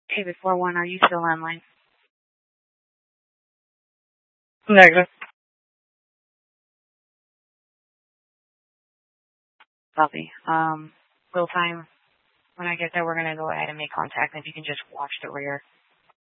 David 41, are you still online? Negative. Copy. Real time. When I get there, we're going to go ahead and make contact. If you can just watch the rear.